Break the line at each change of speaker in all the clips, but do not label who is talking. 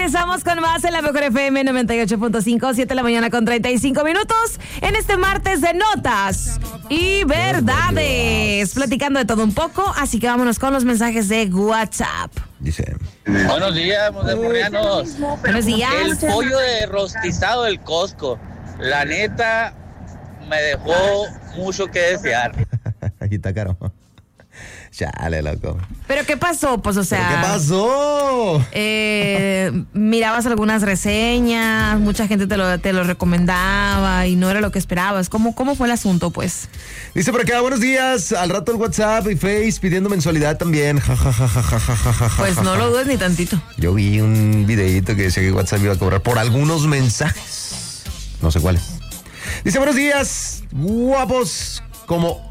Regresamos con más en la Mejor FM 98.5, 7 de la mañana con 35 minutos. En este martes de notas y verdades. Platicando de todo un poco, así que vámonos con los mensajes de WhatsApp.
Dice:
Buenos días, montemoreanos.
Buenos días.
El pollo de rostizado del Costco, la neta, me dejó mucho que desear.
Aquí está caro. Chale, loco.
¿Pero qué pasó? Pues, o sea...
¿Pero qué pasó?
Mirabas algunas reseñas, mucha gente te lo recomendaba y no era lo que esperabas. ¿Cómo fue el asunto, pues?
Dice por acá: buenos días. Al rato el WhatsApp y Face pidiendo mensualidad también. Ja, ja, ja, ja, ja, ja, ja,
Pues
ja,
no
ja.
lo dudes ni tantito.
Yo vi un videito que decía que WhatsApp iba a cobrar por algunos mensajes. No sé cuáles. Dice: buenos días, guapos. ¿Como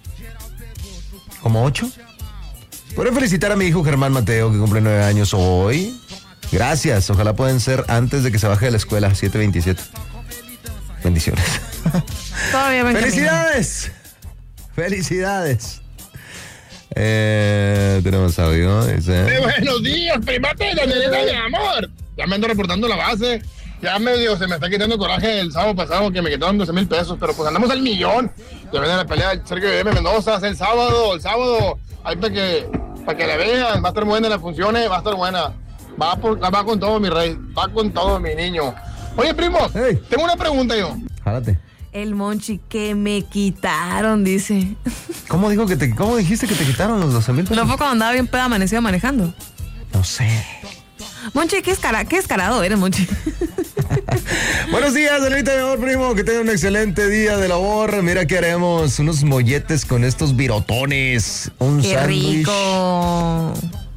8? ¿Podría felicitar a mi hijo Germán Mateo, que cumple 9 años hoy? Gracias, ojalá puedan ser antes de que se baje de la escuela, 7:27. Bendiciones.
Todavía me
¡Felicidades! ¡Felicidades! Tenemos audio, dice.
Buenos días, primate, Danielita, mi amor. Ya me ando reportando la base. Ya medio se me está quitando el coraje el sábado pasado que me quitaron 12,000 pesos, pero pues andamos al millón. Ya viene la pelea del Sergio M. Mendoza el sábado, ahí para que la vean, va a estar buena las funciones, va a estar buena. Va con todo, mi rey, va con todo, mi niño. Oye, primo,
Hey.
tengo una pregunta yo.
Jálate.
El Monchi que me quitaron, dice.
¿Cómo dijiste que te quitaron los 12,000 pesos?
¿No fue cuando andaba bien peda amanecido manejando?
No sé.
Monchi, qué descarado eres, Monchi.
Buenos días, Danielita, mi amor, primo. Que tengan un excelente día de labor. Mira que haremos unos molletes con estos virotones. Un
Qué
sándwich.
rico.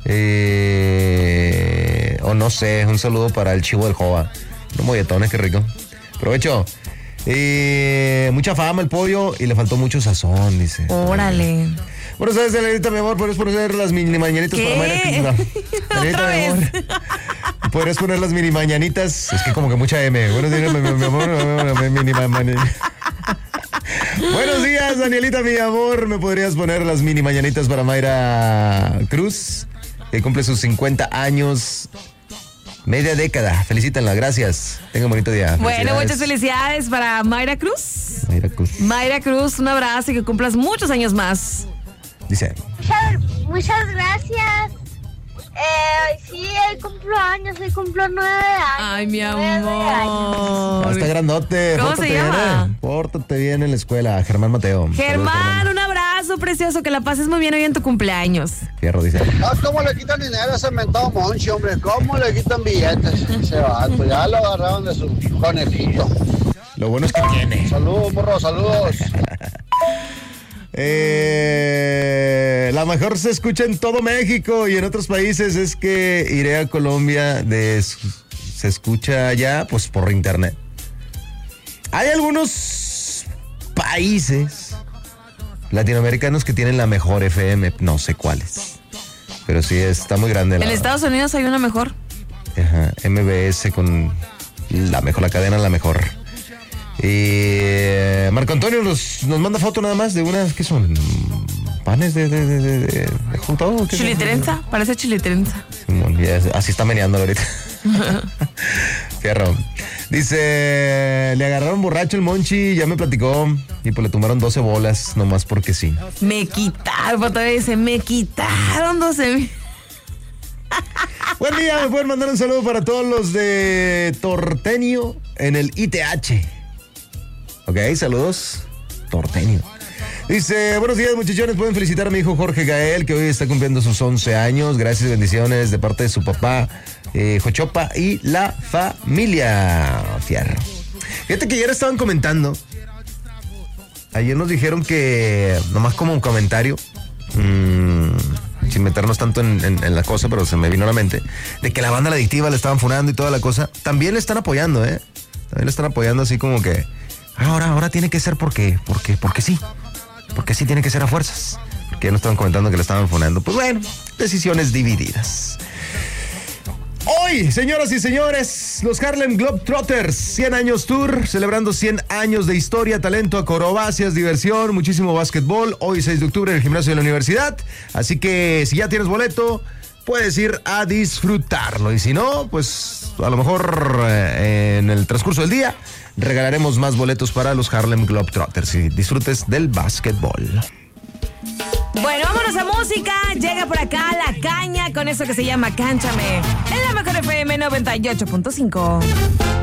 O no sé, un saludo para el chivo del Jova. Unos molletones, qué rico. Provecho. Mucha fama el pollo y le faltó mucho sazón, dice.
Órale.
Bueno, sabes, Danielita, mi amor, puedes poner las mini mañanitas
¿Qué?
para Mayra Cruz. Danielita,
¿Otra
mi amor.
vez?
Podrías poner las mini mañanitas. Es que como que mucha M. Buenos días, mi amor. Mini mañanitas. Buenos días, Danielita, mi amor. ¿Me podrías poner las mini mañanitas para Mayra Cruz, que cumple sus 50 años? Media década. Felicítenla, gracias. Tenga un bonito día.
Bueno, muchas felicidades para Mayra Cruz.
Mayra Cruz.
Mayra Cruz, un abrazo y que cumplas muchos años más.
Dice:
Muchas gracias. Sí, hoy cumplo 9 años.
Ay, mi
9 años.
amor.
Está grandote.
¿Cómo se llama?
Pórtate bien en la escuela. Germán Mateo.
Germán, un abrazo precioso, que la pases muy bien hoy en tu cumpleaños.
Fierro, dice.
¿Cómo le quitan dinero a ese mentado Monchi, hombre? ¿Cómo le quitan billetes? Ese vato, ya lo agarraron de su conejito.
Lo bueno es que tiene.
Saludos, morro, saludos.
La mejor se escucha en todo México y en otros países. Es que iré a Colombia, se escucha allá pues por internet. Hay algunos países latinoamericanos que tienen la mejor FM, no sé cuáles, pero sí está muy grande.
En Estados Unidos hay una mejor.
Ajá, MBS con la cadena la mejor. Y Marco Antonio nos manda foto nada más de unas, ¿qué son? ¿Panes de juntado?
Chilitrenza, parece chilitrenza.
Así está meneando ahorita. Fierro. Dice: le agarraron borracho el Monchi, ya me platicó, y pues le tomaron 12 bolas, nomás porque sí.
Me quitaron, todavía dice, me quitaron 12,000.
Buen día, me pueden mandar un saludo para todos los de Torteño en el ITH. Ok, saludos, Torteño. Dice: buenos días, muchachones, pueden felicitar a mi hijo Jorge Gael, que hoy está cumpliendo sus 11 años. Gracias, bendiciones de parte de su papá, Jochopa, y la familia. Fierro. Fíjate que ayer estaban comentando. Ayer nos dijeron que, nomás como un comentario, sin meternos tanto en la cosa, pero se me vino a la mente, de que la banda La Adictiva le estaban funando y toda la cosa. También le están apoyando, También le están apoyando así como que ahora tiene que ser porque sí. Porque sí tiene que ser a fuerzas. Porque ya nos estaban comentando que le estaban funando. Pues bueno, decisiones divididas. Hoy, señoras y señores, los Harlem Globetrotters, 100 años tour, celebrando 100 años de historia, talento, acrobacias, diversión, muchísimo básquetbol. Hoy, 6 de octubre, en el gimnasio de la universidad. Así que si ya tienes boleto, puedes ir a disfrutarlo. Y si no, pues a lo mejor en el transcurso del día regalaremos más boletos para los Harlem Globetrotters y disfrutes del básquetbol.
Bueno, vámonos a música. Llega por acá La Caña con eso que se llama Cánchame. En la mejor FM 98.5.